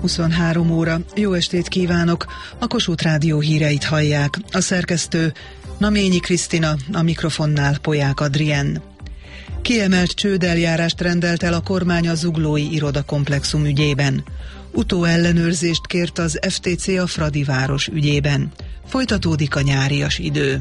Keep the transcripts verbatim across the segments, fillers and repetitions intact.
huszonhárom óra. Jó estét kívánok! A Kossuth Rádió híreit hallják. A szerkesztő Naményi Krisztina, a mikrofonnál Polyák Adrien. Kiemelt csődeljárást rendelt el a kormány a zuglói irodakomplexum ügyében. Utóellenőrzést kért az ef té cé a Fradiváros ügyében. Folytatódik a nyárias idő.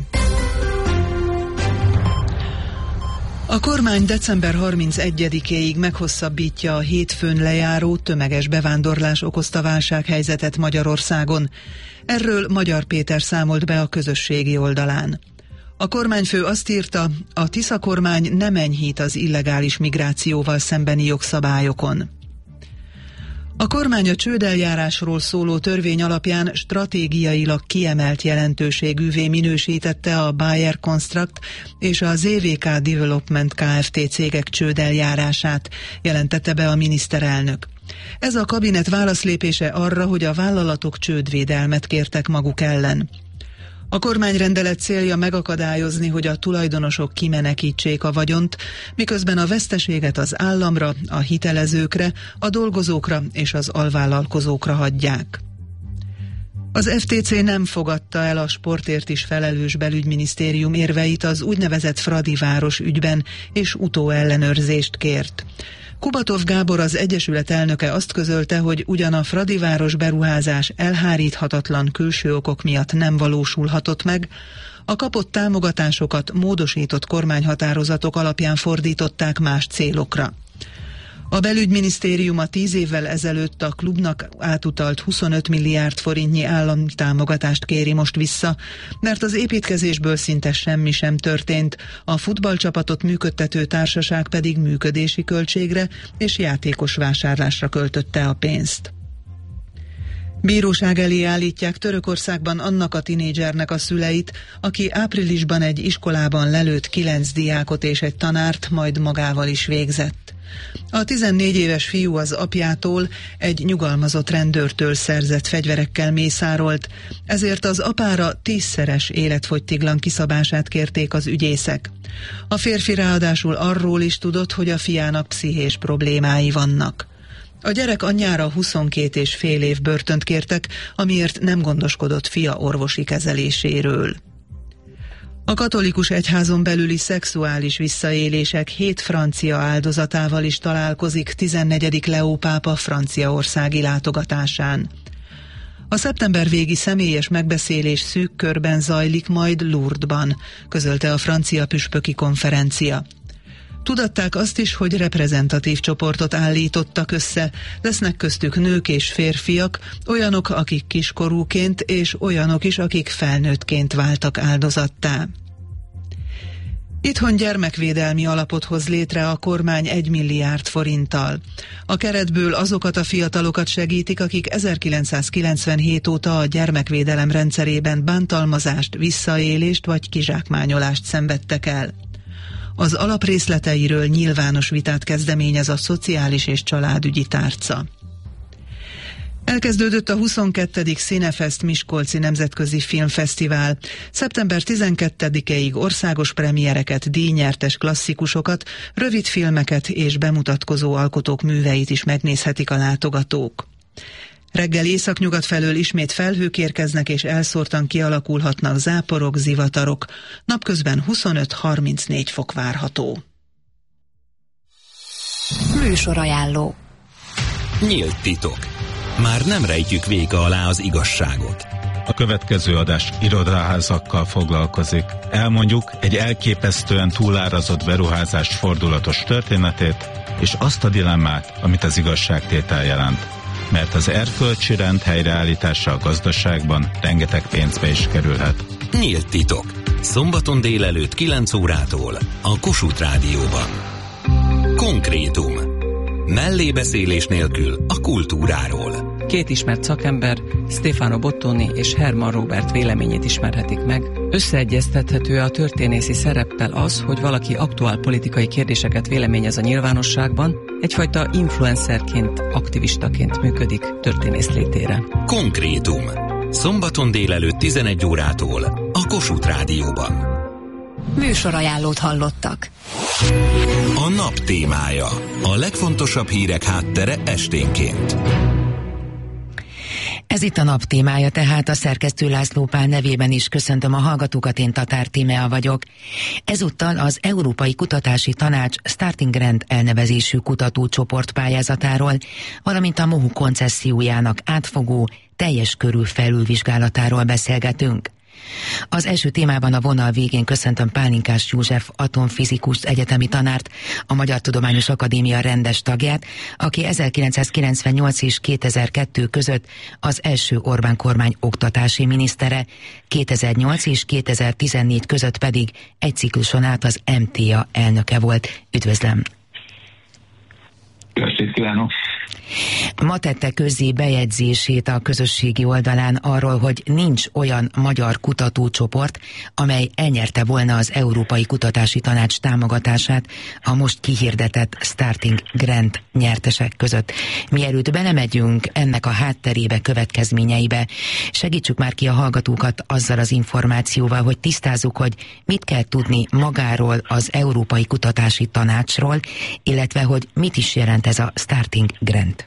A kormány december harmincegyedikéig meghosszabbítja a hétfőn lejáró tömeges bevándorlás okozta válsághelyzetet Magyarországon. Erről Magyar Péter számolt be a közösségi oldalán. A kormányfő azt írta, a Tisza kormány nem enyhít az illegális migrációval szembeni jogszabályokon. A kormány a csődeljárásról szóló törvény alapján stratégiailag kiemelt jelentőségűvé minősítette a Bayer Construct és a zé vé ká Development Kft. Cégek csődeljárását, jelentette be a miniszterelnök. Ez a kabinet válaszlépése arra, hogy a vállalatok csődvédelmet kértek maguk ellen. A kormányrendelet célja megakadályozni, hogy a tulajdonosok kimenekítsék a vagyont, miközben a veszteséget az államra, a hitelezőkre, a dolgozókra és az alvállalkozókra hagyják. Az ef té cé nem fogadta el a sportért is felelős belügyminisztérium érveit az úgynevezett Fradiváros ügyben, és utóellenőrzést kért. Kubatov Gábor, az Egyesület elnöke azt közölte, hogy ugyan a Fradiváros beruházás elháríthatatlan külső okok miatt nem valósulhatott meg, a kapott támogatásokat módosított kormányhatározatok alapján fordították más célokra. A belügyminisztérium a tíz évvel ezelőtt a klubnak átutalt huszonöt milliárd forintnyi állami támogatást kéri most vissza, mert az építkezésből szinte semmi sem történt, a futballcsapatot működtető társaság pedig működési költségre és játékos vásárlásra költötte a pénzt. Bíróság elé állítják Törökországban annak a tinédzsernek a szüleit, aki áprilisban egy iskolában lelőtt kilenc diákot és egy tanárt, majd magával is végzett. A tizennégy éves fiú az apjától, egy nyugalmazott rendőrtől szerzett fegyverekkel mészárolt, ezért az apára tízszeres életfogytiglan kiszabását kérték az ügyészek. A férfi ráadásul arról is tudott, hogy a fiának pszichés problémái vannak. A gyerek anyjára huszonkét és fél év börtönt kértek, amiért nem gondoskodott fia orvosi kezeléséről. A katolikus egyházon belüli szexuális visszaélések hét francia áldozatával is találkozik tizennegyedik Leó pápa franciaországi látogatásán. A szeptember végi személyes megbeszélés szűk körben zajlik majd Lourdesban, közölte a francia püspöki konferencia. Tudatták azt is, hogy reprezentatív csoportot állítottak össze, lesznek köztük nők és férfiak, olyanok, akik kiskorúként, és olyanok is, akik felnőttként váltak áldozattá. Itthon gyermekvédelmi alapot hoz létre a kormány egy milliárd forinttal. A keretből azokat a fiatalokat segítik, akik ezerkilencszázkilencvenhét óta a gyermekvédelem rendszerében bántalmazást, visszaélést vagy kizsákmányolást szenvedtek el. Az alaprészleteiről nyilvános vitát kezdeményez a Szociális és Családügyi Tárca. Elkezdődött a huszonkettedik Cinefest Miskolci Nemzetközi Filmfesztivál. szeptember tizenkettedikéig országos premiereket, díjnyertes klasszikusokat, rövidfilmeket és bemutatkozó alkotók műveit is megnézhetik a látogatók. Reggel északnyugat felől ismét felhők érkeznek, és elszórtan kialakulhatnak záporok, zivatarok. Napközben huszonöt-harmincnégy fok várható. Műsorajánló. Nyílt titok. Már nem rejtjük véka alá az igazságot. A következő adás irodaházakkal foglalkozik. Elmondjuk egy elképesztően túlárazott beruházás fordulatos történetét, és azt a dilemmát, amit az igazságtétel jelent. Mert az erkölcsi rend helyreállítása a gazdaságban rengeteg pénzbe is kerülhet. Nyílt titok. Szombaton délelőtt kilenc órától a Kossuth Rádióban. Konkrétum. Mellébeszélés nélkül a kultúráról. Két ismert szakember, Stefano Bottoni és Herman Robert véleményét ismerhetik meg. Összeegyeztethető a történészi szereppel az, hogy valaki aktuál politikai kérdéseket véleményez a nyilvánosságban, egyfajta influencerként, aktivistaként működik történész létére. Konkrétum. Szombaton délelőtt tizenegy órától a Kossuth Rádióban. Műsorajánlót hallottak. A nap témája. A legfontosabb hírek háttere esténként. Ez itt a nap témája, tehát a szerkesztő László Pál nevében is köszöntöm a hallgatókat, én Tatár Tímea vagyok. Ezúttal az Európai Kutatási Tanács Starting Grant elnevezésű kutatócsoport pályázatáról, valamint a MOHU koncessziójának átfogó, teljes körű felülvizsgálatáról beszélgetünk. Az első témában a vonal végén köszöntöm Pálinkás József atomfizikus egyetemi tanárt, a Magyar Tudományos Akadémia rendes tagját, aki ezerkilencszázkilencvennyolc és kétezer-kettő között az első Orbán kormány oktatási minisztere, kétezer-nyolc és kétezer-tizennégy között pedig egy cikluson át az em té á elnöke volt. Üdvözlöm! Köszönjük, kívánok! Ma tette közzé bejegyzését a közösségi oldalán arról, hogy nincs olyan magyar kutatócsoport, amely elnyerte volna az Európai Kutatási Tanács támogatását a most kihirdetett Starting Grant nyertesek között. Mielőtt belemegyünk ennek a hátterébe, következményeibe, segítsük már ki a hallgatókat azzal az információval, hogy tisztázzuk, hogy mit kell tudni magáról az Európai Kutatási Tanácsról, illetve hogy mit is jelent ez a Starting Grant.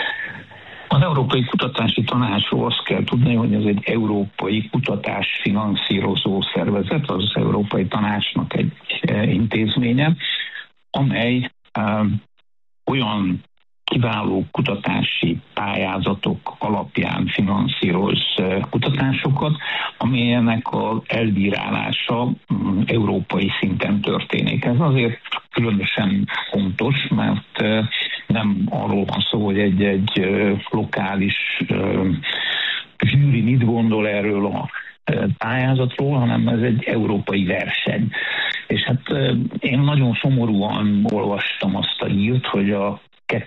Az Európai Kutatási Tanácsról azt kell tudni, hogy ez egy európai kutatás finanszírozó szervezet, az Európai Tanácsnak egy intézménye, amely um, olyan kiváló kutatási pályázatok alapján finanszíroz kutatásokat, amelynek az elbírálása um, európai szinten történik. Ez azért különösen fontos, mert uh, nem arról van szó, hogy egy-egy uh, lokális uh, zsűri mit gondol erről a uh, pályázatról, hanem ez egy európai verseny. És hát uh, én nagyon szomorúan olvastam azt a hírt, hogy a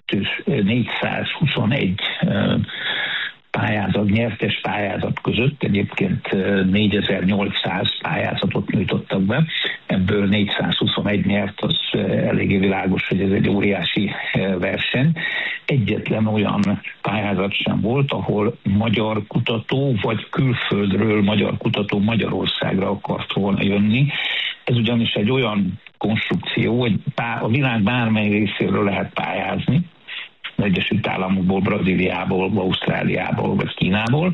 négyszázhuszonegy uh, pályázat, nyertes pályázat között, egyébként négyezer-nyolcszáz pályázatot nyújtottak be, ebből négyszázhuszonegy nyert, az eléggé világos, hogy ez egy óriási verseny. Egyetlen olyan pályázat sem volt, ahol magyar kutató, vagy külföldről magyar kutató Magyarországra akart volna jönni. Ez ugyanis egy olyan konstrukció, hogy a világ bármely részéről lehet pályázni, az Egyesült Államokból, Brazíliából, Ausztráliából vagy Kínából,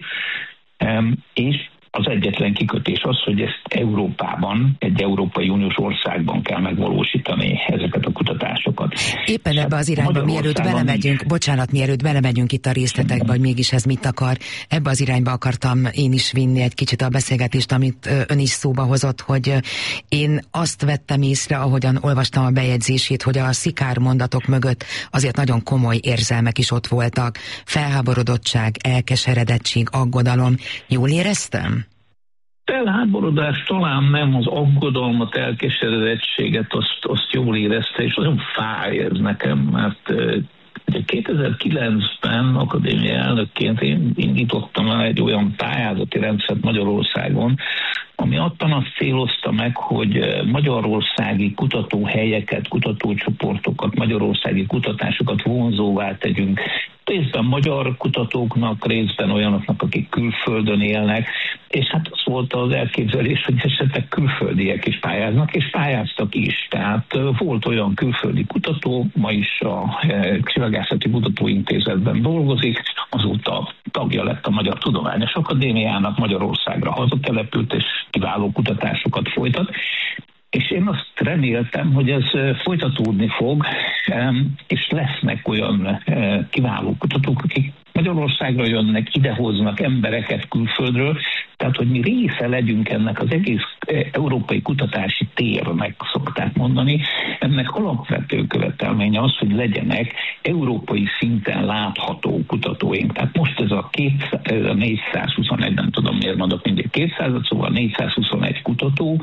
és az egyetlen kikötés az, hogy ezt Európában, egy Európai Uniós országban kell megvalósítani ezeket a kutatásokat. Éppen ebbe az irányba, mielőtt belemegyünk, bocsánat, mielőtt belemegyünk itt a részletekbe, hogy mégis ez mit akar, ebbe az irányba akartam én is vinni egy kicsit a beszélgetést, amit ön is szóba hozott, hogy én azt vettem észre, ahogyan olvastam a bejegyzését, hogy a szikár mondatok mögött azért nagyon komoly érzelmek is ott voltak. Felháborodottság, elkeseredettség, aggodalom. Jól éreztem? Felháborodás talán nem, az aggodalmat, elkeseredettséget, azt, azt jól érezte, és nagyon fáj ez nekem, mert ugye kétezer-kilencben akadémiai elnökként én indítottam el egy olyan pályázati rendszert Magyarországon, ami attan azt célozta meg, hogy magyarországi kutatóhelyeket, kutatócsoportokat, magyarországi kutatásokat vonzóvá tegyünk. Részben magyar kutatóknak, részben olyanoknak, akik külföldön élnek, és hát az volt az elképzelés, hogy esetleg külföldiek is pályáznak, és pályáztak is. Tehát volt olyan külföldi kutató, ma is a Csillagászati Kutatóintézetben dolgozik, azóta tagja lett a Magyar Tudományos Akadémiának, Magyarországra hazatelepült, és kiváló kutatásokat folytat. És én azt reméltem, hogy ez folytatódni fog, és lesznek olyan kiváló kutatók, akik Magyarországra jönnek, idehoznak embereket külföldről, tehát hogy mi része legyünk ennek az egész európai kutatási térnek, szokták mondani. Ennek alapvető követelménye az, hogy legyenek európai szinten látható kutatóink. Tehát most ez a, két, ez a négyszázhuszonegy, nem tudom miért mondok mindig kétszázat, szóval négyszázhuszonegy kutató,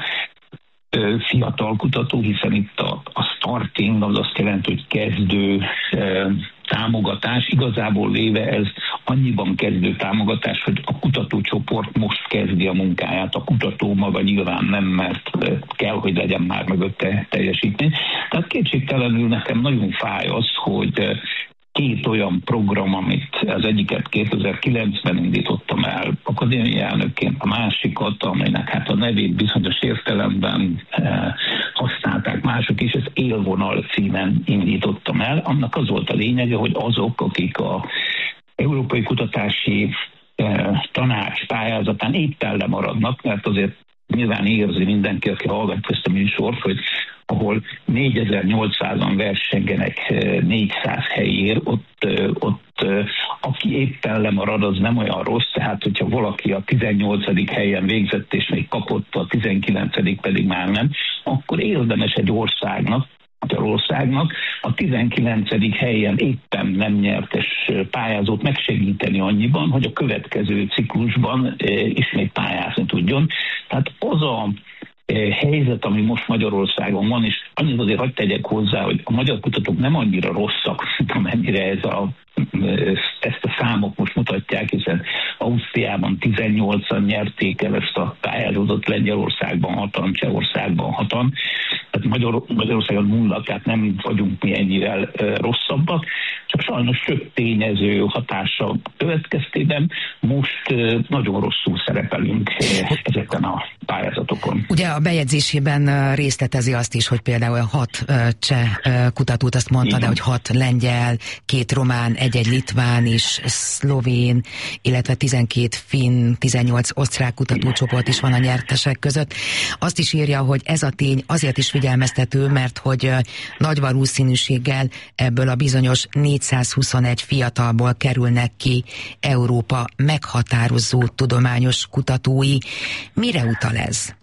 fiatal kutató, hiszen itt a, a starting az azt jelenti, hogy kezdő e, támogatás. Igazából véve ez annyiban kezdő támogatás, hogy a kutatócsoport most kezdi a munkáját. A kutató maga nyilván nem, mert kell, hogy legyen már mögötte teljesítmény. Tehát kétségtelenül nekem nagyon fáj az, hogy két olyan program, amit az egyiket kétezer-kilencben indítottam el akadémiai elnökként, a másikat, amelynek hát a nevét bizonyos értelemben e, használták mások is, ez Élvonal címen indítottam el. Annak az volt a lényege, hogy azok, akik a európai kutatási tanács pályázatán éppen lemaradnak, mert azért nyilván érzi mindenki, aki hallgatja ezt a műsort, hogy ahol négyezer-nyolcszázan versengenek négyszáz helyért, ott, ott aki éppen lemarad, az nem olyan rossz, tehát hogyha valaki a tizennyolcadik helyen végzett, és még kapott, a tizenkilencedik pedig már nem, akkor érdemes egy országnak, Magyarországnak a tizenkilencedik helyen éppen nem nyertes pályázót megsegíteni annyiban, hogy a következő ciklusban ismét pályázni tudjon. Tehát az a helyzet, ami most Magyarországon van, és annyit azért hadd tegyek hozzá, hogy a magyar kutatók nem annyira rosszak, mint amennyire ez a, ezt a számok most mutatják, hiszen Ausztriában tizennyolcan nyerték el ezt a pályázatot, Lengyelországban hatan, Csehországban hatan, tehát Magyar, Magyarországon nulla, tehát nem vagyunk mi ennyire rosszabbak, csak sajnos sok tényező hatása következtében most nagyon rosszul szerepelünk ezeken a pályázatokon. Ugye a bejegyzésében részletezi azt is, hogy például hat cseh kutatót, azt mondta, de hogy hat lengyel, két román, egy-egy litván is, szlovén, illetve tizenkét finn, tizennyolc osztrák kutatócsoport is van a nyertesek között. Azt is írja, hogy ez a tény azért is figyelmeztető, mert hogy nagy valószínűséggel ebből a bizonyos négyszázhuszonegy fiatalból kerülnek ki Európa meghatározó tudományos kutatói. Mire utal ez?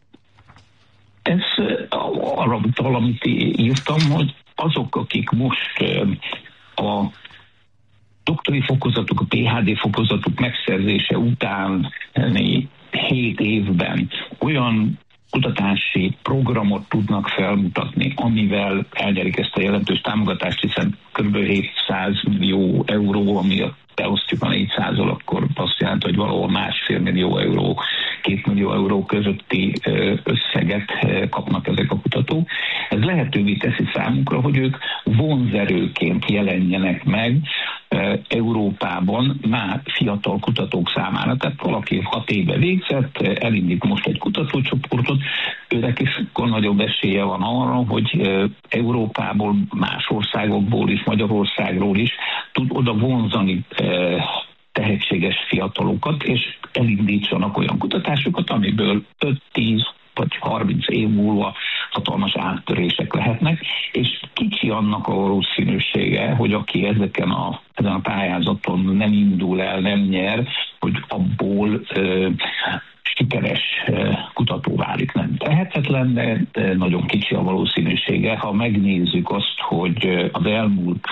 Ez arra utal, amit írtam, hogy azok, akik most a doktori fokozatuk, a pé há dé fokozatuk megszerzése után hét évben olyan kutatási programot tudnak felmutatni, amivel elnyerik ezt a jelentős támogatást, hiszen kb. hétszáz millió euró, ami beosztjuk a négyszázzal, akkor azt jelenti, hogy valahol másfél millió euró, két millió euró közötti összeget kapnak ezek a kutatók. Ez lehetővé teszi számukra, hogy ők vonzerőként jelenjenek meg Európában már fiatal kutatók számára. Tehát valaki hat éve végzett, elindít most egy kutatócsoportot, őnek is sokkal nagyobb esélye van arra, hogy Európából, más országokból is, Magyarországról is tud oda vonzani tehetséges fiatalokat, és elindítsanak olyan kutatásokat, amiből öt-tíz vagy harminc év múlva hatalmas áttörések lehetnek, és kicsi annak a valószínűsége, hogy aki ezeken a, ezen a pályázaton nem indul el, nem nyer, hogy abból ö, sikeres ö, kutató válik. Nem tehetetlen, de, de nagyon kicsi a valószínűsége. Ha megnézzük azt, hogy az elmúlt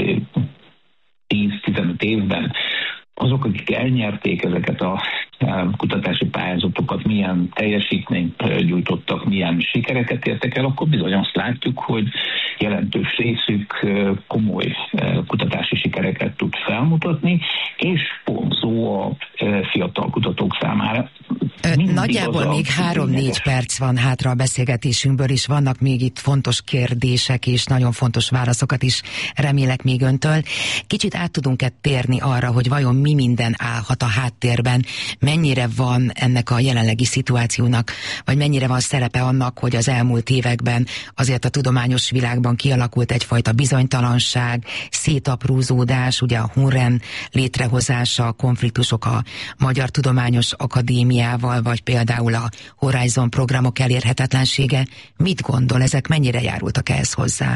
tíz-tizenöt évben azok, akik elnyerték ezeket a kutatási pályázatokat, milyen teljesítményt gyújtottak, milyen sikereket értek el, akkor bizony azt látjuk, hogy jelentős részük komoly kutatási sikereket tud felmutatni, és vonzó a fiatal kutatók számára. Mindig Nagyjából még három-négy perc van hátra a beszélgetésünkből, és vannak még itt fontos kérdések, és nagyon fontos válaszokat is remélek még öntől. Kicsit át tudunk-e térni arra, hogy vajon mi minden állhat a háttérben, mennyire van ennek a jelenlegi szituációnak, vagy mennyire van szerepe annak, hogy az elmúlt években azért a tudományos világban kialakult egyfajta bizonytalanság, szétaprózódás, ugye a Hunren létrehozása, a konfliktusok a Magyar Tudományos Akadémiával, vagy például a Horizon programok elérhetetlensége. Mit gondol, ezek mennyire járultak ehhez hozzá?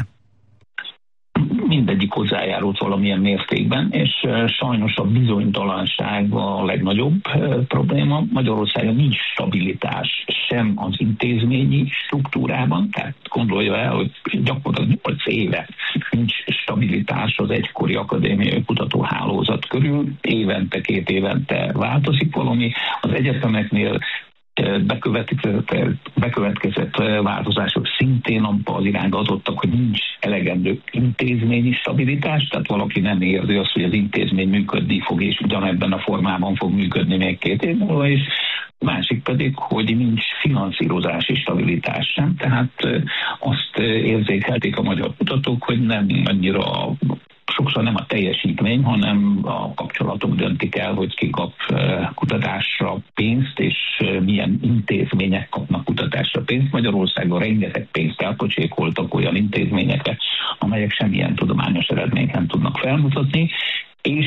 Mindegyik hozzájárult valamilyen mértékben, és sajnos a bizonytalanság a legnagyobb probléma. Magyarországon nincs stabilitás sem az intézményi struktúrában, tehát gondolja el, hogy gyakorlatilag nyolc éve nincs stabilitás az egykori akadémiai kutatóhálózat körül, évente, két évente változik valami. Az egyetemeknél bekövetkezett, bekövetkezett változások szintén abban az irányba adottak, hogy nincs elegendő intézményi stabilitás, tehát valaki nem érzi azt, hogy az intézmény működni fog, és ugyanebben a formában fog működni még két év múlva is. Másik pedig, hogy nincs finanszírozási stabilitás sem, tehát azt érzékelték a magyar kutatók, hogy nem annyira sokszor nem a teljesítmény, hanem a kapcsolatok döntik el, hogy ki kap kutatásra pénzt, és milyen intézmények kapnak kutatásra pénzt. Magyarországon rengeteg pénzt elpocsékoltak olyan intézményekre, amelyek semmilyen tudományos eredményt nem tudnak felmutatni, és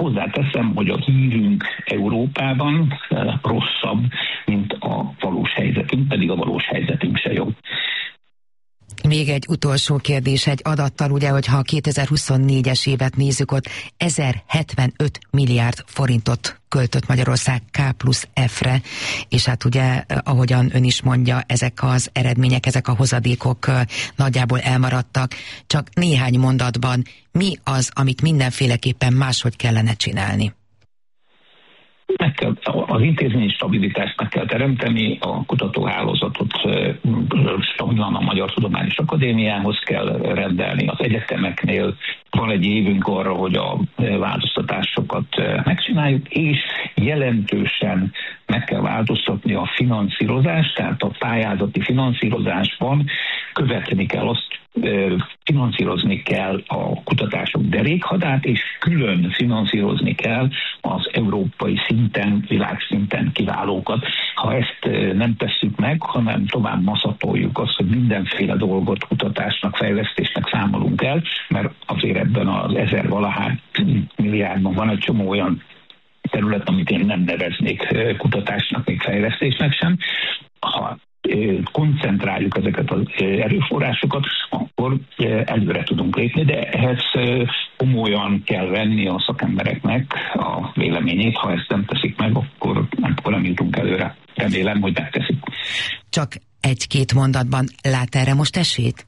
hozzáteszem, hogy a hírünk Európában rosszabb, mint a valós helyzetünk, pedig a valós helyzetünk se jó. Még egy utolsó kérdés, egy adattal, ugye, hogyha a kétezer-huszonnégyes évet nézzük, ott ezerhetvenöt milliárd forintot költött Magyarország K plusz F-re, és hát ugye, ahogyan ön is mondja, ezek az eredmények, ezek a hozadékok nagyjából elmaradtak. Csak néhány mondatban, mi az, amit mindenféleképpen máshogy kellene csinálni? Meg kell, az intézményi stabilitást meg kell teremteni, a kutatóhálózatot stabilan a Magyar Tudományos Akadémiához kell rendelni, az egyetemeknél van egy évünk arra, hogy a változtatásokat megcsináljuk, és jelentősen meg kell változtatni a finanszírozást, tehát a pályázati finanszírozásban követni kell azt, finanszírozni kell a kutatások derékhadát, és külön finanszírozni kell az európai szinten, világszinten kiválókat. Ha ezt nem tesszük meg, hanem tovább maszatoljuk azt, hogy mindenféle dolgot kutatásnak, fejlesztésnek számolunk el, mert azért ebben az ezer valahány milliárdban van egy csomó olyan terület, amit én nem neveznék kutatásnak, még fejlesztésnek sem. Ha koncentráljuk ezeket az erőforrásokat, akkor előre tudunk lépni, de ehhez komolyan kell venni a szakembereknek a véleményét. Ha ezt nem teszik meg, akkor nem, akkor nem jutunk előre. Remélem, hogy megteszik. Csak egy-két mondatban lát erre most esélyt?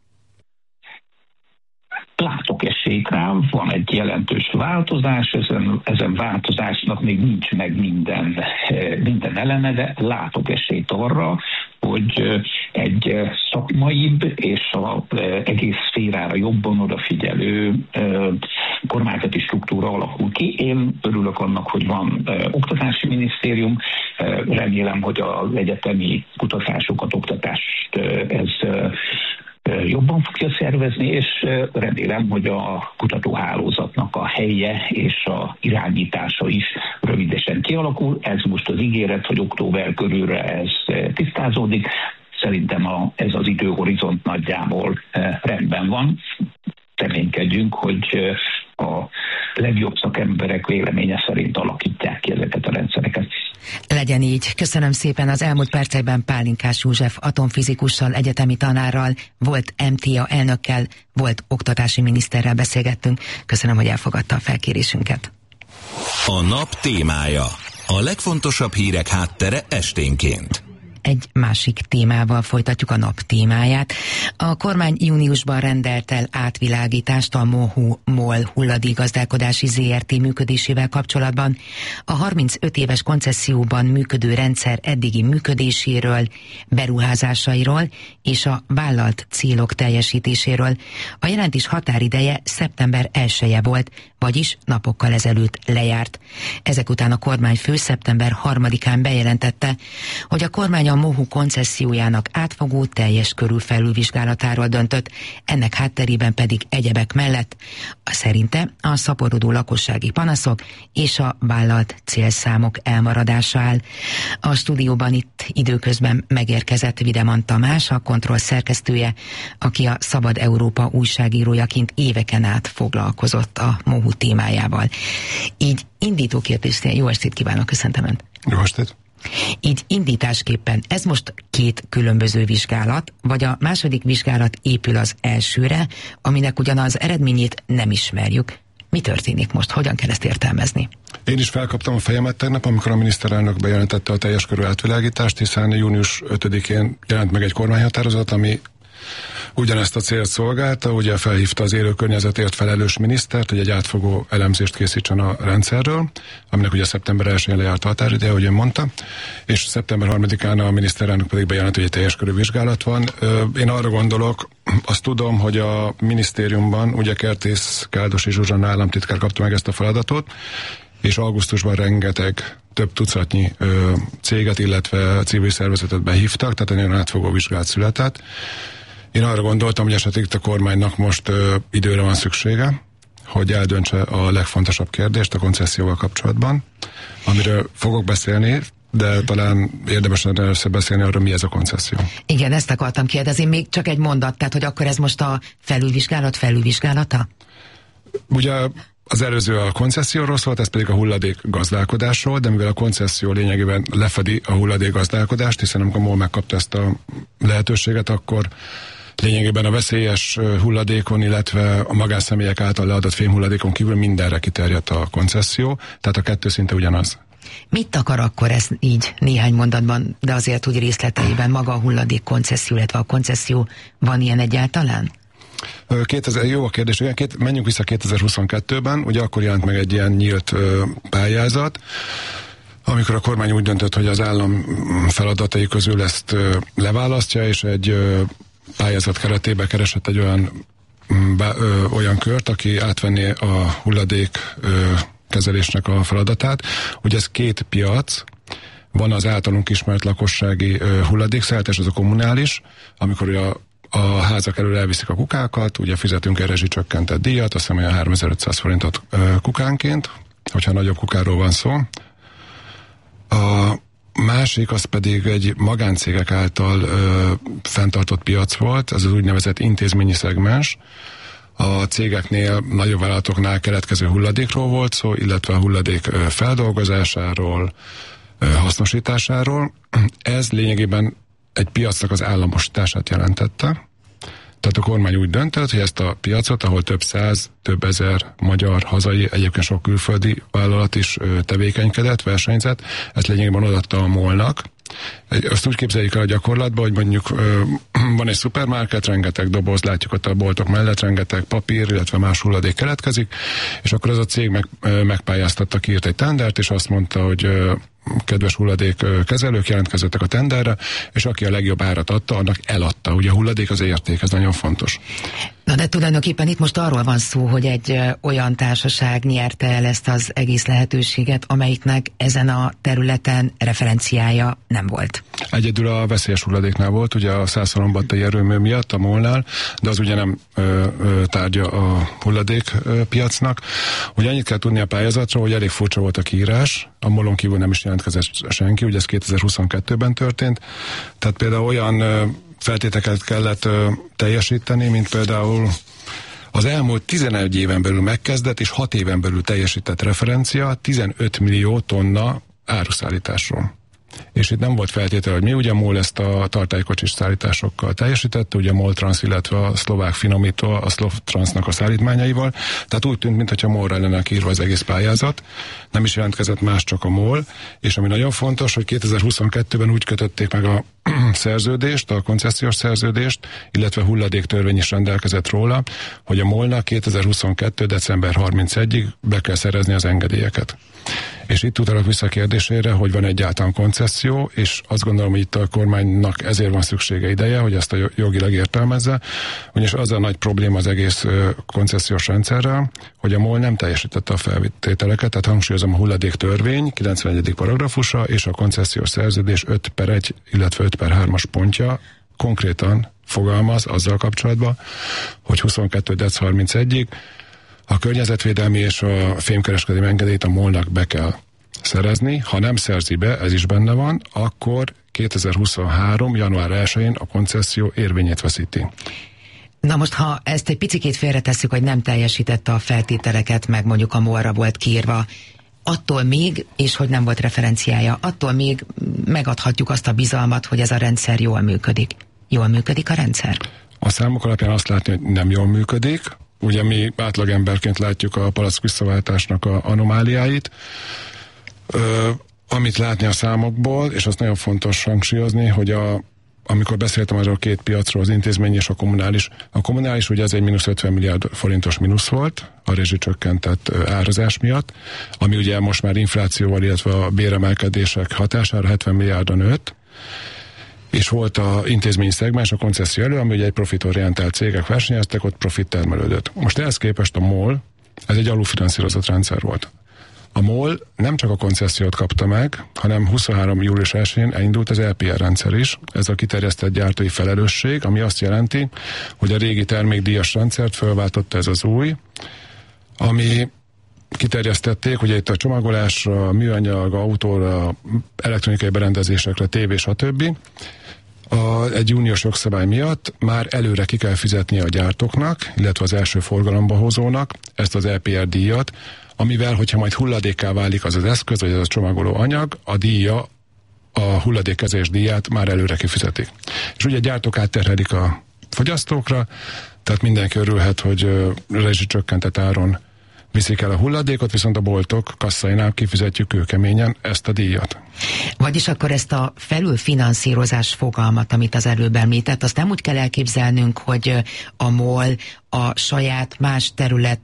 Látok esélyt rá, van egy jelentős változás, ezen, ezen változásnak még nincs meg minden, minden eleme, de látok esélyt arra, hogy egy szakmaibb és az egész szférára jobban odafigyelő kormányzati struktúra alakul ki. Én örülök annak, hogy van oktatási minisztérium, remélem, hogy az egyetemi kutatásokat, oktatást ez jobban fogja szervezni, és remélem, hogy a kutatóhálózatnak a helye és a irányítása is rövidesen kialakul. Ez most az ígéret, hogy október körülre ez tisztázódik. Szerintem a, ez az időhorizont nagyjából rendben van. Reménykedjünk, hogy a legjobb szakemberek véleménye szerint alakítják ki ezeket a rendszereket. Legyen így. Köszönöm szépen. Az elmúlt percekben Pálinkás József atomfizikussal, egyetemi tanárral, volt em té á elnökkel, volt oktatási miniszterrel beszélgettünk. Köszönöm, hogy elfogadta a felkérésünket. A nap témája. A legfontosabb hírek háttere esténként. Egy másik témával folytatjuk a nap témáját. A kormány júniusban rendelt el átvilágítást a MOHU MOL hulladékgazdálkodási zé er té működésével kapcsolatban. A harmincöt éves koncesszióban működő rendszer eddigi működéséről, beruházásairól és a vállalt célok teljesítéséről. A jelentés határideje szeptember elseje volt, vagyis napokkal ezelőtt lejárt. Ezek után a kormányfő szeptember harmadikán bejelentette, hogy a kormány a MOHU koncessziójának átfogó teljes körű felülvizsgálatáról döntött, ennek hátterében pedig egyebek mellett a szerinte a szaporodó lakossági panaszok és a vállalt célszámok elmaradása áll. A stúdióban itt időközben megérkezett Videman Tamás, a Kontroll szerkesztője, aki a Szabad Európa újságírójaként éveken át foglalkozott a MOHU témájával. Így indító kérdésnél jó estét kívánok, köszöntöm Önt. Jó estét. Így indításképpen ez most két különböző vizsgálat, vagy a második vizsgálat épül az elsőre, aminek ugyan az eredményét nem ismerjük. Mi történik most? Hogyan kell ezt értelmezni? Én is felkaptam a fejemet tegnap, amikor a miniszterelnök bejelentette a teljes körű átvilágítást, hiszen június ötödikén jelent meg egy kormányhatározat, ami ugyanezt a célt szolgálta, ugye felhívta az élő környezetért felelős minisztert, hogy egy átfogó elemzést készítsen a rendszerről, aminek ugye szeptember elsején lejárt a határideje, ahogy ön mondta, és szeptember harmadikán a miniszterelnök pedig bejelent, hogy egy teljes körű vizsgálat van. Én arra gondolok, azt tudom, hogy a minisztériumban ugye Kertész Káldosi Zsuzsanna államtitkár kapta meg ezt a feladatot, és augusztusban rengeteg több tucatnyi ö, céget, illetve civil szervezetet behívtak, tehát egy nagyon átfogó vizsgálat született. Én arra gondoltam, hogy esetleg itt a kormánynak most ö, időre van szüksége, hogy eldöntse a legfontosabb kérdést a koncesszióval kapcsolatban, amiről fogok beszélni, de talán érdemes lenne először beszélni arról, mi ez a koncesszió. Igen, ezt akartam kérdezni, még csak egy mondat, tehát hogy akkor ez most a felülvizsgálat felülvizsgálata? Ugye Az előző a koncesszióról szólt, ez pedig a hulladék gazdálkodásról, de mivel a koncesszió lényegében lefedi a hulladék gazdálkodást, hiszen amikor MOL megkapta ezt a lehetőséget, akkor lényegében a veszélyes hulladékon, illetve a magánszemélyek által leadott fémhulladékon kívül mindenre kiterjedt a koncesszió, tehát a kettő szinte ugyanaz. Mit akar akkor ez így néhány mondatban, de azért úgy részleteiben maga a hulladék koncesszió, illetve a koncesszió, van ilyen egyáltalán? kétezer, jó a kérdés, igen, két, menjünk vissza kétezer-huszonkettőben, ugye akkor jelent meg egy ilyen nyílt ö, pályázat, amikor a kormány úgy döntött, hogy az állam feladatai közül ezt ö, leválasztja, és egy ö, pályázat keretében keresett egy olyan, bá, ö, olyan kört, aki átvenné a hulladék ö, kezelésnek a feladatát. Ugye ez két piac, van az általunk ismert lakossági ö, hulladékszállítás, az a kommunális, amikor a a házak elől elviszik a kukákat, ugye fizetünk egy rezsicsökkentett díjat, azt hiszem olyan háromezer-ötszáz forintot ö, kukánként, hogyha nagyobb kukáról van szó. A másik az pedig egy magáncégek által ö, fenntartott piac volt, ez az úgynevezett intézményi szegmens. A cégeknél, nagyobb vállalatoknál keletkező hulladékról volt szó, illetve a hulladék ö, feldolgozásáról, ö, hasznosításáról. Ez lényegében egy piacnak az államosítását jelentette. Tehát a kormány úgy döntött, hogy ezt a piacot, ahol több száz, több ezer magyar, hazai, egyébként sok külföldi vállalat is ö, tevékenykedett, versenyzett, ezt lényegében odaadta a MOL-nak. Azt úgy képzeljük el a gyakorlatban, hogy mondjuk ö, van egy szupermarket, rengeteg doboz, látjuk ott a boltok mellett, rengeteg papír, illetve más hulladék keletkezik, és akkor az a cég meg, ö, megpályáztatta, kiírt egy tendert, és azt mondta, hogy ö, kedves hulladékkezelők jelentkezzettek a tenderre, és aki a legjobb árat adta, annak eladta. Ugye a hulladék az érték, ez nagyon fontos. Na de tulajdonképpen itt most arról van szó, hogy egy ö, olyan társaság nyerte el ezt az egész lehetőséget, amelyiknek ezen a területen referenciája nem volt. Egyedül a veszélyes hulladéknál volt, ugye a Szászhalombattai erőmű miatt, a MOL-nál, de az ugye nem ö, ö, tárgya a hulladékpiacnak. Ugye annyit kell tudni a pályázatról, hogy elég furcsa volt a kiírás, a MOL-on kívül nem is jelentkezett senki, ugye ez kétezer-huszonkettőben történt, tehát például olyan ö, feltételeket kellett ö, teljesíteni, mint például az elmúlt tizenegy éven belül megkezdett és hat éven belül teljesített referencia tizenöt millió tonna áruszállításról. És itt nem volt feltétel, hogy mi, ugye a MOL ezt a tartálykocsis szállításokkal teljesítette, ugye a MOL Trans, illetve a szlovák finomító, a Szlovtransnak a szállítmányaival, tehát úgy tűnt, mintha MOL-ra lenne kiírva az egész pályázat, nem is jelentkezett más, csak a MOL, és ami nagyon fontos, hogy kétezer-huszonkettőben úgy kötötték meg a szerződést, a koncesziós szerződést, illetve hulladéktörvény is rendelkezett róla, hogy a MOL-nak kétezer-huszonkettő. december harmincegyedikéig be kell szerezni az engedélyeket. És itt utalok vissza a kérdésére, hogy van egyáltalán koncesszió, és azt gondolom, hogy itt a kormánynak ezért van szüksége ideje, hogy ezt a jogilag értelmezze, ugyanis az a nagy probléma az egész koncesziós rendszerrel, hogy a MOL nem teljesítette a feltételeket, tehát hangsúlyozom a hulladéktörvény kilencvenegyedik paragrafusa és a koncesziós szerződés öt per egy, illetve öt per hármas pontja konkrétan fogalmaz azzal kapcsolatban, hogy huszonkettő. december harmincegyedikéig a környezetvédelmi és a fémkereskedelmi engedélyt a MOL-nak be kell szerezni. Ha nem szerzi be, ez is benne van, akkor kétezer-huszonhárom. január elsején a koncesszió érvényét veszíti. Na most, ha ezt egy picikét félretesszük, hogy nem teljesítette a feltételeket, meg mondjuk a MOL-ra volt kiírva, attól még, és hogy nem volt referenciája, attól még megadhatjuk azt a bizalmat, hogy ez a rendszer jól működik. Jól működik a rendszer? A számok alapján azt látni, hogy nem jól működik. Ugye mi átlagemberként látjuk a palack visszaváltásnak a anomáliáit. Ö, amit látni a számokból, és azt nagyon fontos hangsúlyozni, hogy a, amikor beszéltem arról a két piacról, az intézmény és a kommunális, a kommunális ugye ez egy mínusz ötven milliárd forintos mínusz volt, a rezsicsökkentett árazás miatt, ami ugye most már inflációval, illetve a béremelkedések hatására hetven milliárdra nőtt, és volt a intézményi szegmens a koncesszió elő, ami ugye egy profitorientált cégek versenyeztek, ott profit termelődött. Most ehhez képest a MOL, ez egy alulfinanszírozott rendszer volt. A MOL nem csak a koncesziót kapta meg, hanem huszonhárom. július elsején elindult az el pé er rendszer is, ez a kiterjesztett gyártói felelősség, ami azt jelenti, hogy a régi termékdíjas rendszert felváltotta ez az új, ami kiterjesztették, ugye itt a csomagolásra, műanyag, autóra, elektronikai berendezésekre, tévé, stb. A, egy uniós jogszabály miatt már előre ki kell fizetnie a gyártóknak, illetve az első forgalomba hozónak ezt az é pé er díjat, amivel, hogyha majd hulladékká válik az az eszköz, vagy az a csomagoló anyag, a díja, a hulladékkezés díját már előre kifizetik. És ugye a gyártók átterhelik a fogyasztókra, tehát mindenki örülhet, hogy rezsicsökkentett áron viszik el a hulladékot, viszont a boltok kasszainál kifizetjük kőkeményen ezt a díjat. Vagyis akkor ezt a felülfinanszírozás fogalmat, amit az előbb említett, azt nem úgy kell elképzelnünk, hogy a MOL a saját más terület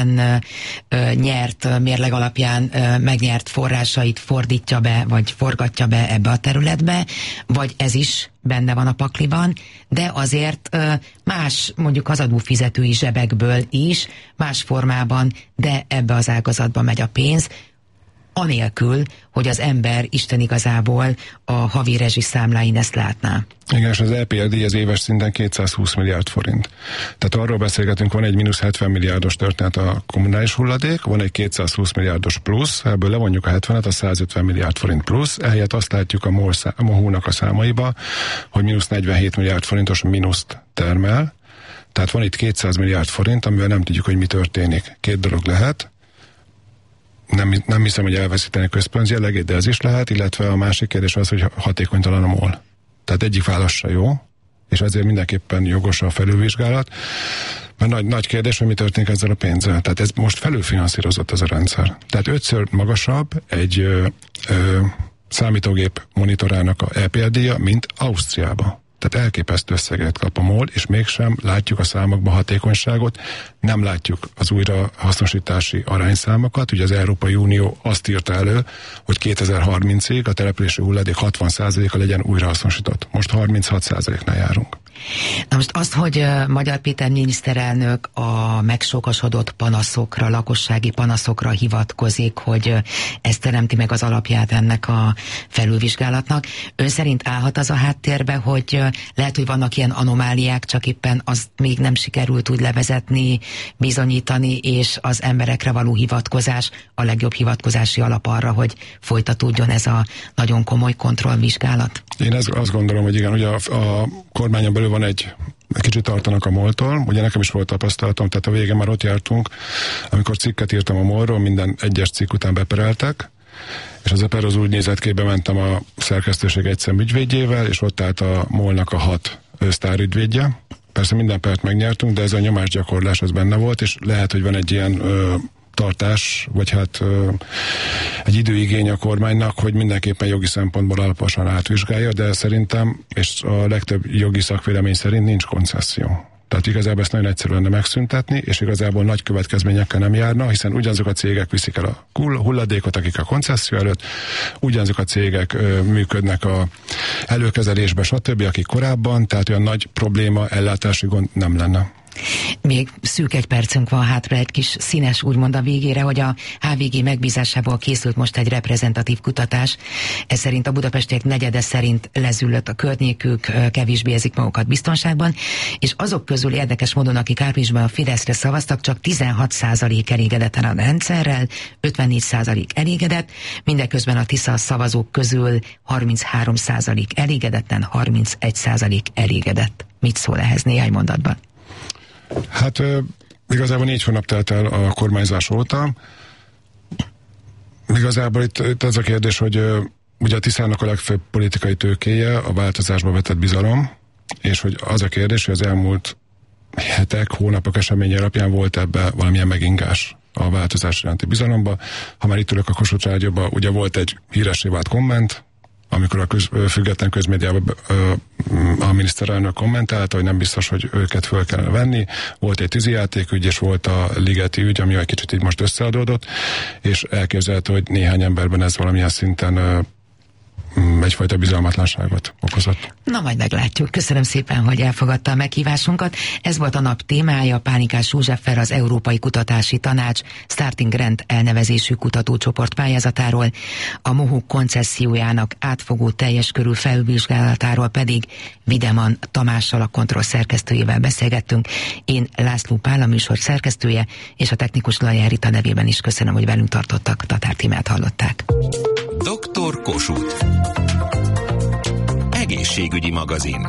nyert mérleg alapján megnyert forrásait fordítja be, vagy forgatja be ebbe a területbe, vagy ez is benne van a pakliban, de azért más, mondjuk az adófizetői zsebekből is, más formában, de ebbe az ágazatba megy a pénz, anélkül, hogy az ember Isten igazából a havi rezsiszámláin ezt látná. Igen, és az é pé er díj az éves szinten kétszázhúsz milliárd forint. Tehát arról beszélgetünk, van egy mínusz hetven milliárdos történet a kommunális hulladék, van egy kétszázhúsz milliárdos plusz, ebből levonjuk a hetvenet, a százötven milliárd forint plusz, ehelyett azt látjuk a MOL-nak a számaiba, hogy mínusz negyvenhét milliárd forintos mínuszt termel, tehát van itt kétszáz milliárd forint, amivel nem tudjuk, hogy mi történik. Két dolog lehet, Nem, nem hiszem, hogy elveszíteni közpénzjellegét, de ez is lehet, illetve a másik kérdés az, hogy hatékonytalan a MOL. Tehát egyik válasz se jó, és ezért mindenképpen jogos a felülvizsgálat, mert nagy, nagy kérdés, hogy mi történik ezzel a pénzzel. Tehát ez most felülfinanszírozott ez a rendszer. Tehát ötször magasabb egy ö, ö, számítógép monitorának a é pé er díja, mint Ausztriába. Tehát elképesztő összeget kap a MOL, és mégsem látjuk a számokban hatékonyságot, nem látjuk az újrahasznosítási arányszámokat. Ugye az Európai Unió azt írta elő, hogy kétezer-harmincig a települési hulladék hatvan százaléka legyen újrahasznosított. Most harminchat százaléknál járunk. Na most azt, hogy uh, Magyar Péter miniszterelnök a megsokasodott panaszokra, lakossági panaszokra hivatkozik, hogy uh, ez teremti meg az alapját ennek a felülvizsgálatnak. Ön szerint állhat az a háttérbe, hogy uh, lehet, hogy vannak ilyen anomáliák, csak éppen azt még nem sikerült úgy levezetni, bizonyítani, és az emberekre való hivatkozás a legjobb hivatkozási alap arra, hogy folytatódjon ez a nagyon komoly kontrollvizsgálat? Én ezt, azt gondolom, hogy igen, ugye a, a kormányon belül van egy, egy kicsit tartanak a MOL-tól, ugye nekem is volt tapasztalatom, tehát a végén már ott jártunk, amikor cikket írtam a MOL-ról, minden egyes cikk után bepereltek, és az a per az úgy nézett ki, bementem a szerkesztőség egyszem ügyvédjével, és ott állt a MOL-nak a hat sztárügyvédje. Persze minden pert megnyertünk, de ez a nyomásgyakorlás az benne volt, és lehet, hogy van egy ilyen ö, tartás, vagy hát ö, egy időigény a kormánynak, hogy mindenképpen jogi szempontból alaposan átvizsgálja, de szerintem, és a legtöbb jogi szakvélemény szerint nincs koncesszió. Tehát igazából ezt nagyon egyszerű lenne megszüntetni, és igazából nagy következményekkel nem járna, hiszen ugyanazok a cégek viszik el a hulladékot, akik a koncesszió előtt, ugyanazok a cégek ö, működnek a előkezelésbe, stb., akik korábban, tehát olyan nagy probléma, ellátási gond nem lenne. Még szűk egy percünk van hátra, egy kis színes úgymond a végére, hogy a há vé gé megbízásából készült most egy reprezentatív kutatás. Ez szerint a budapestiek negyede szerint lezüllött a környékük, kevésbé érzik magukat biztonságban, és azok közül érdekes módon, akik áprilisban a Fideszre szavaztak, csak tizenhat százalék elégedett a rendszerrel, ötvennégy százalék elégedett, mindeközben a Tisza szavazók közül harminchárom százalék elégedetlen, harmincegy százalék elégedett. Mit szól ehhez néhány mondatban? Hát igazából négy hónap telt el a kormányzás óta. Igazából itt, itt az a kérdés, hogy ugye a Tiszának a legfőbb politikai tőkéje a változásba vetett bizalom, és hogy az a kérdés, hogy az elmúlt hetek, hónapok eseménye alapján volt ebbe valamilyen megingás a változás iránti bizalomba. Ha már itt ülök a Kossuth Rádióban, ugye volt egy híressé vált komment, amikor a köz, független közmédiában a miniszterelnök kommentálta, hogy nem biztos, hogy őket föl kellene venni. Volt egy tűzijátékügy, és volt a Ligeti ügy, ami egy kicsit így most összeadódott, és elképzelhető, hogy néhány emberben ez valamilyen szinten egyfajta bizalmatlanságot okozott. Na, majd meglátjuk. Köszönöm szépen, hogy elfogadta a meghívásunkat. Ez volt a nap témája. Pánikás Józseffer, az Európai Kutatási Tanács Starting Grant elnevezésű kutatócsoport pályázatáról, a MOHUK koncessziójának átfogó teljes körű felülvizsgálatáról pedig Videman Tamással, a Kontroll szerkesztőjével beszélgettünk. Én László Pál, a műsor szerkesztője, és a technikus Lajár Rita nevében is köszönöm, hogy velünk tartottak. Tatár Tímát hallották. doktor Kossuth. egészségügyi magazin.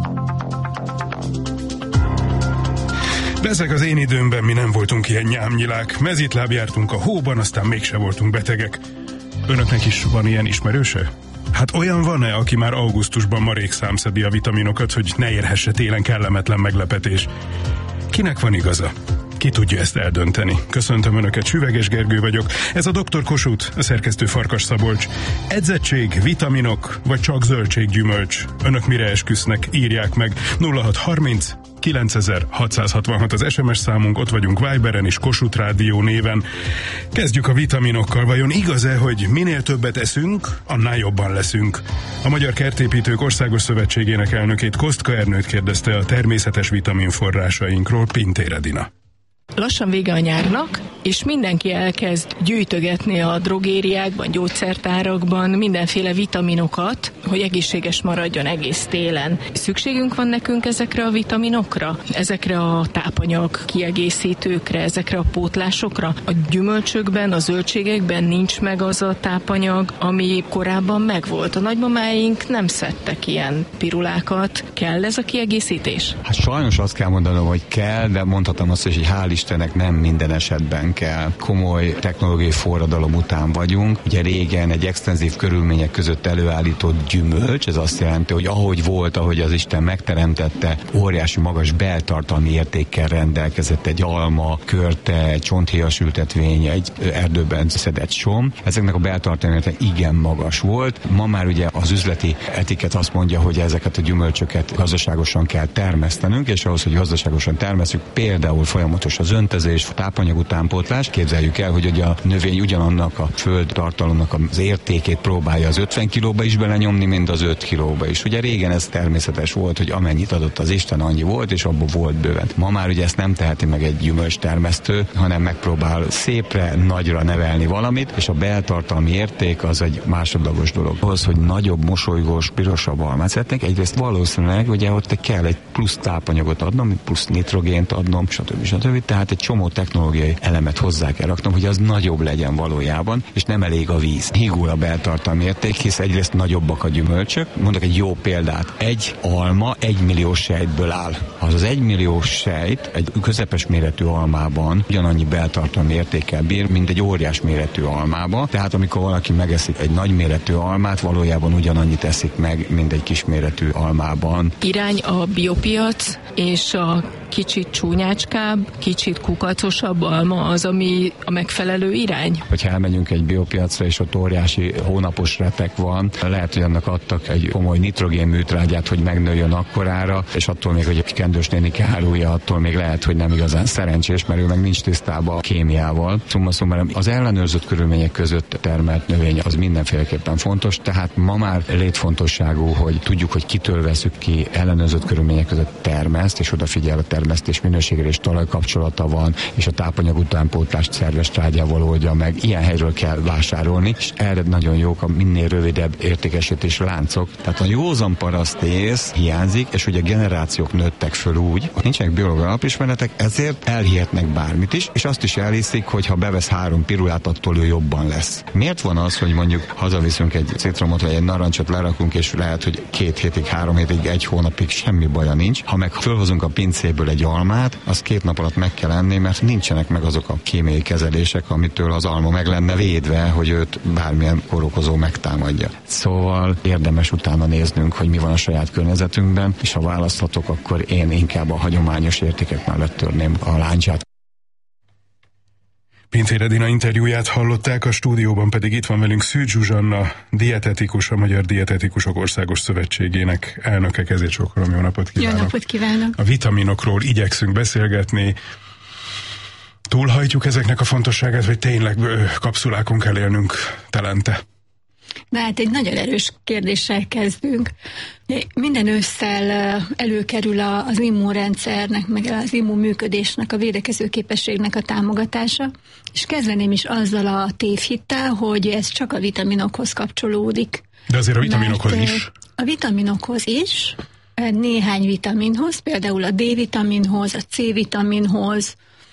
Bezeg az én időmben mi nem voltunk ilyen nyámnyilák. Mezitláb jártunk a hóban, aztán mégse voltunk betegek. Önöknek is van ilyen ismerőse? Hát olyan van-e, aki már augusztusban marék számszedi a vitaminokat, hogy ne érhesse télen kellemetlen meglepetés? Kinek van igaza? Ki tudja ezt eldönteni? Köszöntöm Önöket, Süveges Gergő vagyok. Ez a doktor Kossuth, a szerkesztő Farkas Szabolcs. Edzettség, vitaminok, vagy csak zöldséggyümölcs? Önök mire esküsznek? Írják meg. nulla hat harminc kilencezer-hatszázhatvanhat az es em es számunk, ott vagyunk Viberen és Kossuth Rádió néven. Kezdjük a vitaminokkal. Vajon igaz-e, hogy minél többet eszünk, annál jobban leszünk? A Magyar Kertépítők Országos Szövetségének elnökét, Kostka Ernőt kérdezte a természetes vitaminforrásainkról Pintér Edina. Lassan vége a nyárnak, és mindenki elkezd gyűjtögetni a drogériákban, gyógyszertárakban mindenféle vitaminokat, hogy egészséges maradjon egész télen. Szükségünk van nekünk ezekre a vitaminokra, ezekre a tápanyag kiegészítőkre, ezekre a pótlásokra? A gyümölcsökben, a zöldségekben nincs meg az a tápanyag, ami korábban megvolt. A nagymamáink nem szedtek ilyen pirulákat. Kell ez a kiegészítés? Hát sajnos azt kell mondanom, hogy kell, de mondhatom azt is, hogy hál' Istennek nem minden esetben kell. Komoly technológiai forradalom után vagyunk. Ugye régen egy extenzív körülmények között előállított gyümölcs, ez azt jelenti, hogy ahogy volt, ahogy az Isten megteremtette, óriási magas beltartalmi értékkel rendelkezett egy alma, körte, egy csonthéjas ültetvény, egy erdőben szedett som. Ezeknek a beltartalmi értéke igen magas volt. Ma már ugye az üzleti etiket azt mondja, hogy ezeket a gyümölcsöket gazdaságosan kell termesztenünk, és ahhoz, hogy gazdaságosan termesztjük, például folyamatos az öntözés, tápanyag utánpótlás. Képzeljük el, hogy a növény ugyanannak a földtartalomnak az értékét próbálja az ötven kilóba is belenyomni, mint az öt kilóba is. Ugye régen ez természetes volt, hogy amennyit adott az Isten, annyi volt, és abból volt bőven. Ma már ugye ezt nem teheti meg egy gyümölcstermesztő, hanem megpróbál szépre, nagyra nevelni valamit, és a beltartalmi érték az egy másodlagos dolog. Ahhoz, hogy nagyobb, mosolygós, pirosabb almát szeretnék, egyrészt valószínűleg ugye ott kell egy plusz tápanyagot adnom, plusz nitrogént adnom, stb. stb. Tehát egy csomó technológiai elemet hozzá kell raknom, hogy az nagyobb legyen valójában, és nem elég a víz. Hígul a beltartalmi érték, hisz egyrészt nagyobbak a gyümölcsök. Mondok egy jó példát. Egy alma egy millió sejtből áll. Az az egy millió sejt egy közepes méretű almában ugyanannyi beltartalmi értékkel bír, mint egy óriás méretű almában. Tehát amikor valaki megeszik egy nagy méretű almát, valójában ugyanannyit eszik meg, mint egy kisméretű almában. Irány a biopiac, és a kicsit csúnyácskább, kicsit kukacosabb alma az, ami a megfelelő irány? Hogyha elmegyünk egy biopiacra, és ott óriási hónapos retek van, lehet, hogy annak adtak egy komoly nitrogén műtrágyát, hogy megnőjön akkorára, és attól még, hogy a kendős nénike árulja, attól még lehet, hogy nem igazán szerencsés, mert ő meg nincs tisztában a kémiával. Szóval, szóval az ellenőrzött körülmények között termelt növény az mindenféleképpen fontos, tehát ma már létfontosságú, hogy tudjuk, hogy kitől veszük ki, ellenőrzött körülmények között termeszt, és odafigyel a termesztés minőségére, és talajkapcsolata van, és a tápanyag utánpótlást szerves trágyával oldja meg. Ilyen helyről kell vásárolni, és erre nagyon jók a minél rövidebb értékesítési láncok. Tehát a józan parasztész hiányzik, és ugye generációk nőttek föl úgy, hogy nincsenek biológiai alapismeretek, ezért elhihetnek bármit is, és azt is elhiszik, hogy ha bevesz három pirulát, attól ő jobban lesz. Miért van az, hogy mondjuk hazaviszünk egy citromot, vagy egy narancsot, lerakunk, és lehet, hogy két hétig, három hétig, egy hónapig semmi baja nincs. Ha meg fölhozunk a pincéből egy almát, az két nap alatt meg kell enni, mert nincsenek meg azok a kémiai kezelések, amitől az alma meg lenne védve, hogy őt bármilyen kórokozó megtámadja. Szóval érdemes utána néznünk, hogy mi van a saját környezetünkben, és ha választhatok, akkor én inkább a hagyományos értékek mellett törném a láncsát. Pintér Edina interjúját hallották, a stúdióban pedig itt van velünk Szűcs Zsuzsanna, dietetikus, a Magyar Dietetikusok Országos Szövetségének elnöke. Kezét sokolom, jó napot kívánok! Jó napot kívánok! A vitaminokról igyekszünk beszélgetni. Túlhajtjuk ezeknek a fontosságát, vagy tényleg kapszulákon kell élnünk telente? Na hát egy nagyon erős kérdéssel kezdünk. Minden ősszel előkerül az immunrendszernek, meg az immunműködésnek, a védekező képességnek a támogatása, és kezdeném is azzal a tévhittel, hogy ez csak a vitaminokhoz kapcsolódik. De azért a vitaminokhoz Mert is. A vitaminokhoz is, néhány vitaminhoz, például a D-vitaminhoz, a C-vitaminhoz,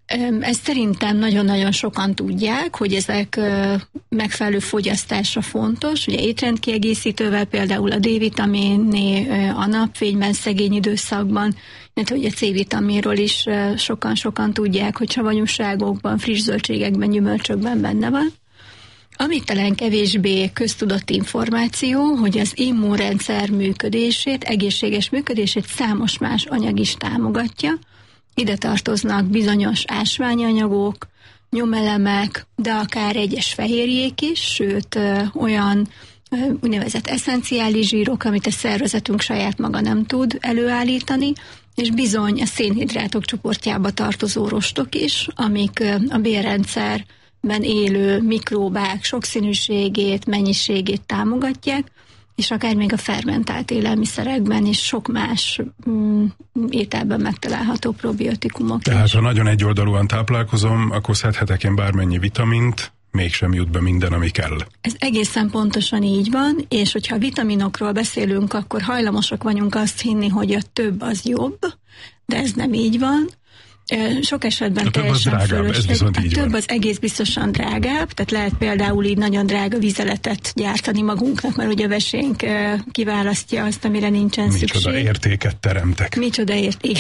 Ezt szerintem nagyon-nagyon sokan tudják, hogy ezek megfelelő fogyasztásra fontos. Ugye étrendkiegészítővel például a D-vitaminné a napfényben szegény időszakban, illetve ugye a C-vitaminról is sokan-sokan tudják, hogy savanyúságokban, friss zöldségekben, gyümölcsökben benne van. Ami talán kevésbé köztudott információ, hogy az immunrendszer működését, egészséges működését számos más anyag is támogatja. Ide tartoznak bizonyos ásványanyagok, nyomelemek, de akár egyes fehérjék is, sőt ö, olyan ö, úgynevezett eszenciális zsírok, amit a szervezetünk saját maga nem tud előállítani, és bizony a szénhidrátok csoportjába tartozó rostok is, amik ö, a bélrendszerben élő mikróbák sokszínűségét, mennyiségét támogatják, és akár még a fermentált élelmiszerekben is sok más mm, ételben megtalálható probiotikumok. Tehát is. ha nagyon egyoldalúan táplálkozom, akkor szedhetek én bármennyi vitamint, mégsem jut be minden, ami kell. Ez egészen pontosan így van, és hogyha vitaminokról beszélünk, akkor hajlamosak vagyunk azt hinni, hogy a több az jobb, de ez nem így van. Sok esetben a több az drágább, ez viszont így több van. az egész biztosan drágább, tehát lehet például így nagyon drága vizeletet gyártani magunknak, mert ugye a vesénk kiválasztja azt, amire nincsen Micsoda szükség. Micsoda értéket teremtek. Micsoda érték.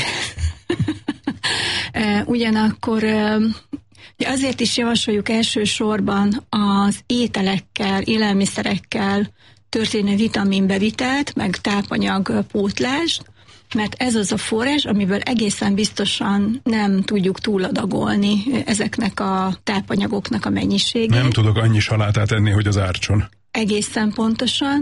Ugyanakkor azért is javasoljuk elsősorban az ételekkel, élelmiszerekkel történő vitaminbevitelt, meg tápanyagpótlást, mert ez az a forrás, amiből egészen biztosan nem tudjuk túladagolni ezeknek a tápanyagoknak a mennyiségét. Nem tudok annyi salátát enni, hogy az ártson. Egészen pontosan.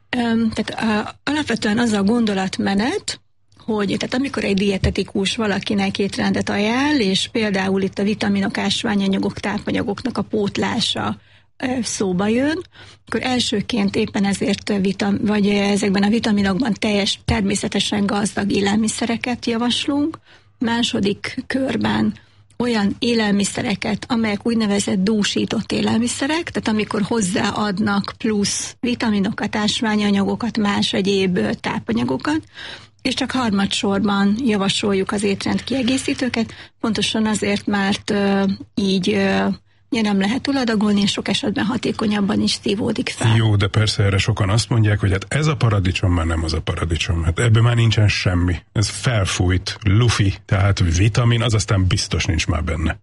Tehát alapvetően az a gondolatmenet, hogy tehát amikor egy dietetikus valakinek étrendet ajánl, és például itt a vitaminok, ásványanyagok, tápanyagoknak a pótlása szóba jön, akkor elsőként éppen ezért vitam, vagy ezekben a vitaminokban teljes, természetesen gazdag élelmiszereket javaslunk. Második körben olyan élelmiszereket, amelyek úgynevezett dúsított élelmiszerek, tehát amikor hozzáadnak plusz vitaminokat, ásványanyagokat, más egyéb tápanyagokat, és csak harmadsorban javasoljuk az étrend kiegészítőket, pontosan azért, mert uh, így uh, nem lehet túladagolni, és sok esetben hatékonyabban is szívódik fel. Jó, de persze erre sokan azt mondják, hogy hát ez a paradicsom már nem az a paradicsom. Hát ebben már nincsen semmi. Ez felfújt, lufi, tehát vitamin, az aztán biztos nincs már benne.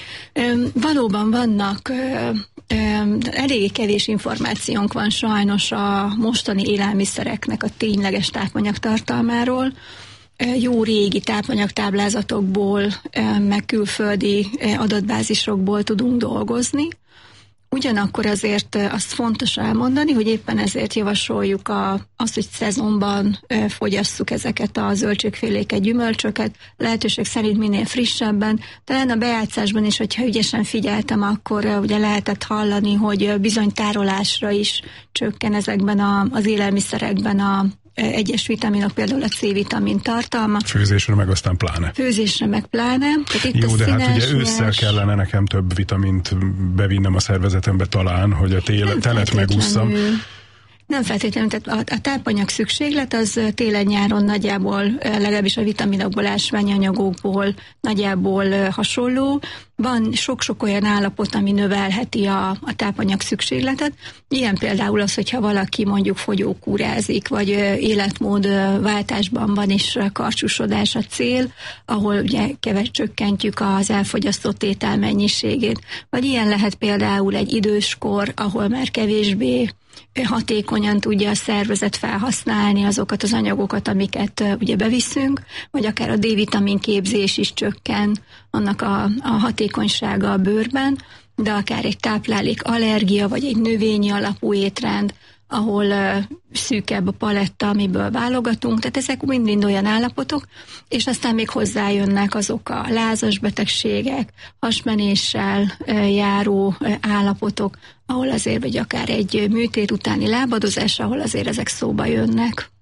Valóban vannak, eléggé kevés információnk van sajnos a mostani élelmiszereknek a tényleges tápanyagtartalmáról. Jó régi tápanyagtáblázatokból, meg külföldi adatbázisokból tudunk dolgozni. Ugyanakkor azért azt fontos elmondani, hogy éppen ezért javasoljuk a, azt, hogy szezonban fogyasszuk ezeket a zöldségféléket, gyümölcsöket, lehetőség szerint minél frissebben. Talán a bejátszásban is, hogyha ügyesen figyeltem, akkor ugye lehetett hallani, hogy bizony tárolásra is csökken ezekben a, az élelmiszerekben a egyes vitaminok, például a C-vitamin tartalma. Főzésre meg aztán pláne. Főzésre meg pláne. Itt Jó, de színes, hát ugye ősszel nyers... kellene nekem több vitamint bevinnem a szervezetembe talán, hogy a tél, telet megússzam. Nem feltétlenül, tehát a, a tápanyag szükséglet az télen-nyáron nagyjából, legalábbis a vitaminokból, ásványanyagokból nagyjából hasonló. Van sok-sok olyan állapot, ami növelheti a, a tápanyag szükségletet. Ilyen például az, hogyha valaki mondjuk fogyókúrázik, vagy életmódváltásban van, és karcsúsodás a cél, ahol ugye keves csökkentjük az elfogyasztott étel mennyiségét. Vagy ilyen lehet például egy időskor, ahol már kevésbé hatékonyan tudja a szervezet felhasználni azokat az anyagokat, amiket ugye beviszünk, vagy akár a D-vitamin képzés is csökken, annak a, a hatékonysága a bőrben, de akár egy táplálék allergia, vagy egy növényi alapú étrend, ahol uh, szűkebb a paletta, amiből válogatunk, tehát ezek mind-mind olyan állapotok, és aztán még hozzájönnek azok a lázas betegségek, hasmenéssel uh, járó uh, állapotok, ahol azért, vagy akár egy műtét utáni lábadozás, ahol azért ezek szóba jönnek.